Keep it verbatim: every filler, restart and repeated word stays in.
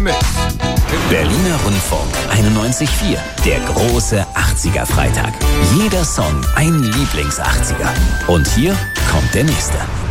Mix. Berliner Rundfunk einundneunzig Komma vier. Der große achtziger Freitag. Jeder Song ein Lieblings-achtziger. Und hier kommt der nächste.